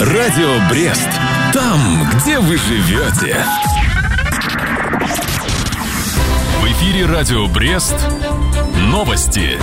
Радио Брест. Там, где вы живете. В эфире Радио Брест. Новости.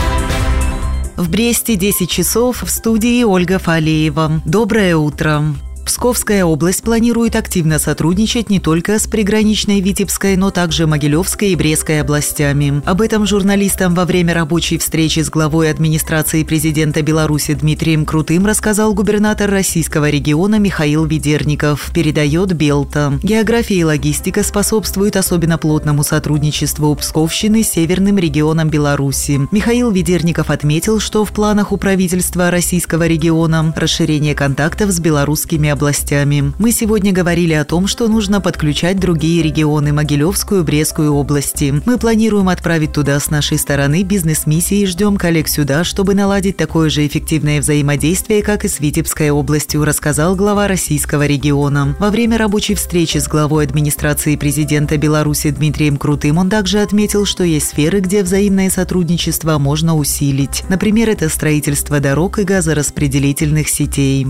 В Бресте 10 часов, в студии Ольга Фалеева. Доброе утро. Псковская область планирует активно сотрудничать не только с приграничной Витебской, но также Могилевской и Брестской областями. Об этом журналистам во время рабочей встречи с главой администрации президента Беларуси Дмитрием Крутым рассказал губернатор российского региона Михаил Ведерников, передает Белта. География и логистика способствуют особенно плотному сотрудничеству Псковщины с северным регионом Беларуси. Михаил Ведерников отметил, что в планах у правительства российского региона расширение контактов с белорусскими областями. Мы сегодня говорили о том, что нужно подключать другие регионы – Могилевскую, Брестскую области. Мы планируем отправить туда с нашей стороны бизнес-миссии и ждем коллег сюда, чтобы наладить такое же эффективное взаимодействие, как и с Витебской областью, рассказал глава российского региона. Во время рабочей встречи с главой администрации президента Беларуси Дмитрием Крутым он также отметил, что есть сферы, где взаимное сотрудничество можно усилить. Например, это строительство дорог и газораспределительных сетей.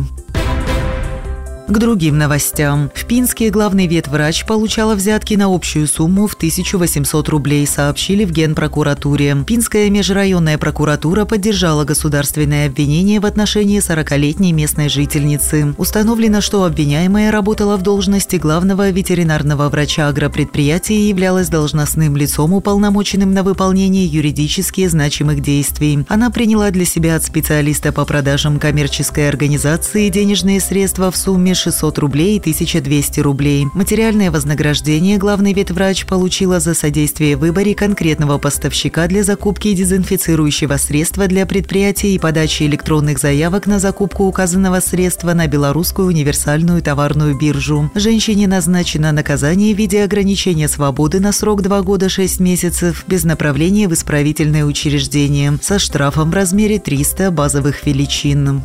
К другим новостям. В Пинске главный ветврач получала взятки на общую сумму в 1800 рублей, сообщили в Генпрокуратуре. Пинская межрайонная прокуратура поддержала государственное обвинение в отношении 40-летней местной жительницы. Установлено, что обвиняемая работала в должности главного ветеринарного врача агропредприятия и являлась должностным лицом, уполномоченным на выполнение юридически значимых действий. Она приняла для себя от специалиста по продажам коммерческой организации денежные средства в сумме 600 рублей и 1200 рублей. Материальное вознаграждение главный ветврач получила за содействие в выборе конкретного поставщика для закупки дезинфицирующего средства для предприятий и подачи электронных заявок на закупку указанного средства на Белорусскую универсальную товарную биржу. Женщине назначено наказание в виде ограничения свободы на срок 2 года 6 месяцев без направления в исправительное учреждение со штрафом в размере 300 базовых величин.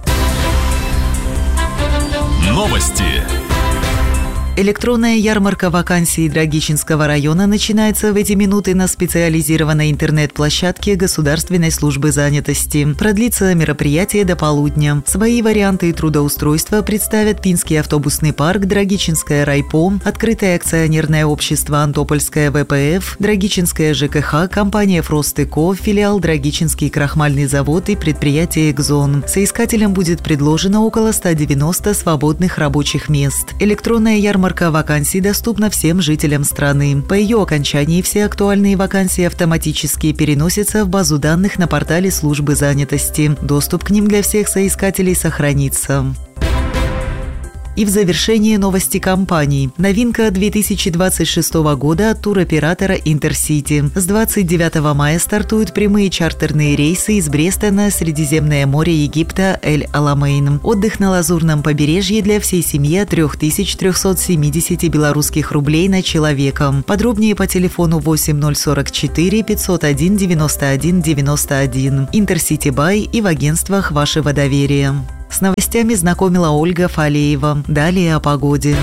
Новости. Электронная ярмарка вакансий Драгичинского района начинается в эти минуты на специализированной интернет-площадке Государственной службы занятости. Продлится мероприятие до полудня. Свои варианты трудоустройства представят Пинский автобусный парк, Драгичинское райпо, Открытое акционерное общество Антопольское ВПФ, Драгичинское ЖКХ, компания Фрост & Ко, филиал Драгичинский крахмальный завод и предприятие Экзон. Соискателям будет предложено около 190 свободных рабочих мест. Электронная ярмарка вакансий доступна всем жителям страны. По ее окончании все актуальные вакансии автоматически переносятся в базу данных на портале службы занятости. Доступ к ним для всех соискателей сохранится. И в завершении новости компаний. Новинка 2026 года от туроператора «Интерсити». С 29 мая стартуют прямые чартерные рейсы из Бреста на Средиземное море Египта Эль-Аламейн. Отдых на Лазурном побережье для всей семьи от 3370 белорусских рублей на человека. Подробнее по телефону 8044 501 91 91. «Интерсити Бай» и в агентствах вашего доверия. С новостями знакомила Ольга Фалеева. Далее о погоде.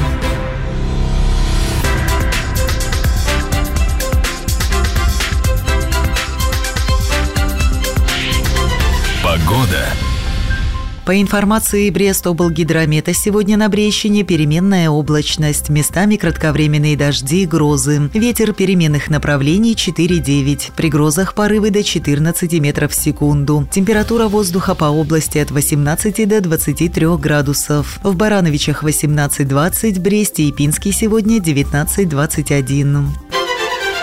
Погода. По информации Брестоблгидромета, сегодня на Брестщине переменная облачность, местами кратковременные дожди и грозы. Ветер переменных направлений 4,9. При грозах порывы до 14 метров в секунду. Температура воздуха по области от 18 до 23 градусов. В Барановичах 18-20, Бресте и Пинске сегодня 19-21.